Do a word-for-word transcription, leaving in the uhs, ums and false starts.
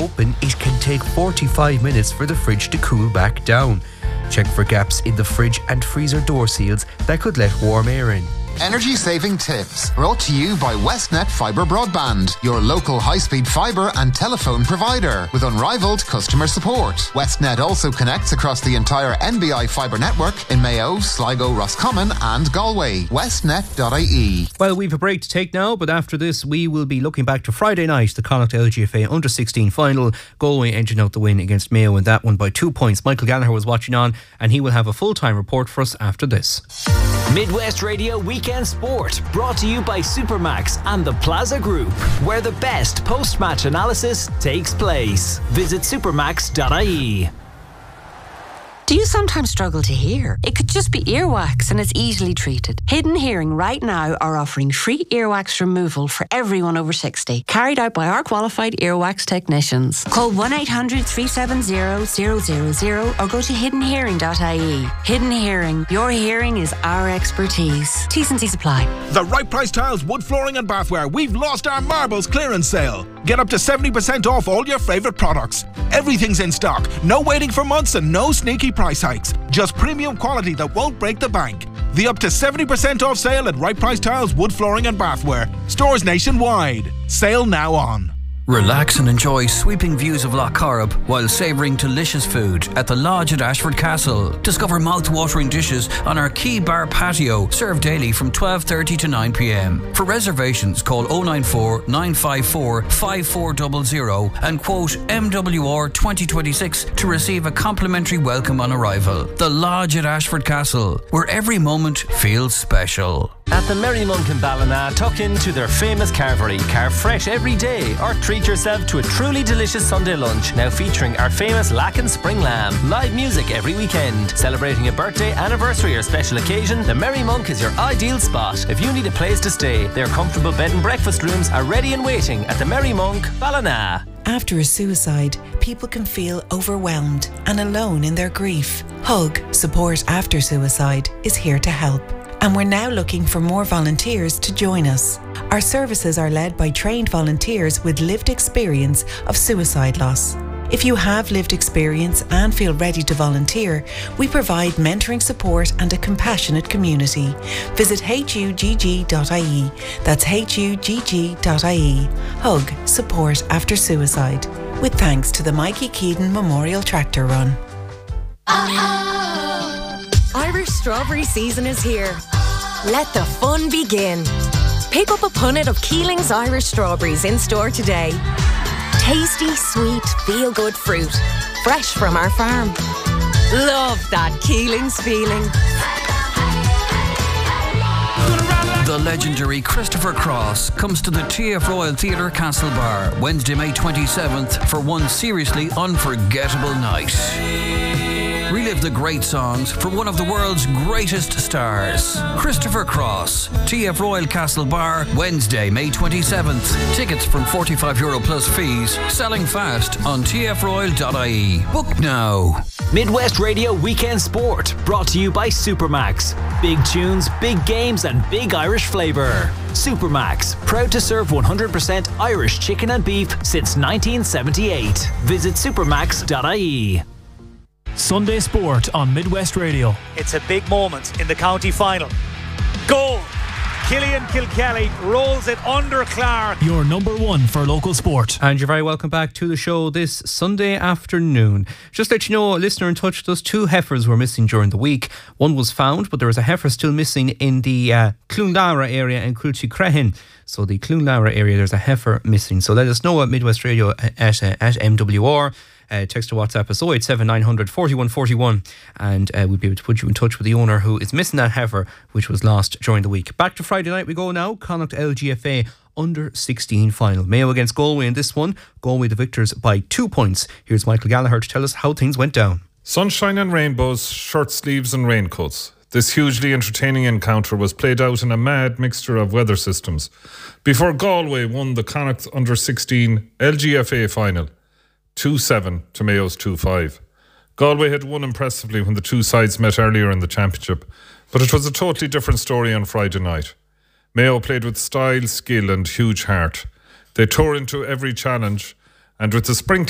open, it can take forty-five minutes for the fridge to cool back down. Check for gaps in the fridge and freezer door seals that could let warm air in. Energy saving tips brought to you by Westnet Fibre Broadband, your local high-speed fibre and telephone provider with unrivaled customer support. Westnet also connects across the entire N B I fibre network in Mayo, Sligo, Roscommon and Galway. westnet dot I E. Well, we've a break to take now, but after this we will be looking back to Friday night, the Connacht L G F A under sixteen final. Galway edging out the win against Mayo in that one by two points. Michael Gallagher was watching on and he will have a full-time report for us after this. Midwest Radio Weekend Sport, brought to you by Supermax and the Plaza Group, where the best post-match analysis takes place. Visit supermax dot I E. Do you sometimes struggle to hear? It could just be earwax and it's easily treated. Hidden Hearing right now are offering free earwax removal for everyone over sixty, carried out by our qualified earwax technicians. Call one eight hundred, three seven zero, zero zero zero or go to hidden hearing dot I E. Hidden Hearing, your hearing is our expertise. T's and C's apply. The Right Price Tiles, wood flooring and bathware. We've lost our marbles clearance sale. Get up to seventy percent off all your favourite products. Everything's in stock. No waiting for months and no sneaky price hikes. Just premium quality that won't break the bank. The up to seventy percent off sale at Right Price Tiles, wood flooring and bathware. Stores nationwide. Sale now on. Relax and enjoy sweeping views of Loch Corrib while savouring delicious food at the Lodge at Ashford Castle. Discover mouth-watering dishes on our Key Bar patio, served daily from twelve thirty to nine p m. For reservations, call oh nine four, nine five four, five four zero zero and quote M W R twenty twenty-six to receive a complimentary welcome on arrival. The Lodge at Ashford Castle, where every moment feels special. At the Merry Monk in Ballina, tuck into their famous carvery. Carve fresh every day or treat yourself to a truly delicious Sunday lunch, now featuring our famous Lacken Spring Lamb. Live music every weekend. Celebrating a birthday, anniversary or special occasion, the Merry Monk is your ideal spot. If you need a place to stay, their comfortable bed and breakfast rooms are ready and waiting at the Merry Monk, Ballina. After a suicide, people can feel overwhelmed and alone in their grief. Hug, Support After Suicide, is here to help. And we're now looking for more volunteers to join us. Our services are led by trained volunteers with lived experience of suicide loss. If you have lived experience and feel ready to volunteer, we provide mentoring support and a compassionate community. Visit H U G G dot I E. That's H U G G dot I E. Hug, Support After Suicide. With thanks to the Mikey Keaton Memorial Tractor Run. Irish strawberry season is here. Let the fun begin. Pick up a punnet of Keeling's Irish strawberries in store today. Tasty, sweet, feel-good fruit. Fresh from our farm. Love that Keeling's feeling. The legendary Christopher Cross comes to the T F Royal Theatre Castlebar Wednesday, May twenty-seventh for one seriously unforgettable night. Relive the great songs from one of the world's greatest stars. Christopher Cross, T F Royal Castlebar, Wednesday, May twenty-seventh. Tickets from forty-five euro plus fees. Selling fast on T F royal dot I E. Book now. Midwest Radio Weekend Sport, brought to you by Supermax. Big tunes, big games and big Irish flavour. Supermax, proud to serve one hundred percent Irish chicken and beef since nineteen seventy-eight. Visit supermax dot I E. Sunday Sport on Midwest Radio. It's a big moment in the county final. Goal! Killian Kilkelly rolls it under Clark. Your number one for local sport. And you're very welcome back to the show this Sunday afternoon. Just to let you know, a listener in touch with us, two heifers were missing during the week. One was found, but there was a heifer still missing in the uh, Clonlara area in Cruichicrehin. So the Clonlara area, there's a heifer missing. So let us know at Midwest Radio at, uh, at M W R. Uh, text or WhatsApp us oh eight seven nine hundred forty-one forty-one and uh, we'll be able to put you in touch with the owner who is missing that heifer which was lost during the week. Back to Friday night we go now. Connacht L G F A under sixteen final. Mayo against Galway in this one. Galway the victors by two points. Here's Michael Gallagher to tell us how things went down. Sunshine and rainbows, shirt sleeves and raincoats. This hugely entertaining encounter was played out in a mad mixture of weather systems before Galway won the Connacht under sixteen L G F A final two seven to Mayo's two five. Galway had won impressively when the two sides met earlier in the championship, but it was a totally different story on Friday night. Mayo played with style, skill and huge heart. They tore into every challenge, and with the spring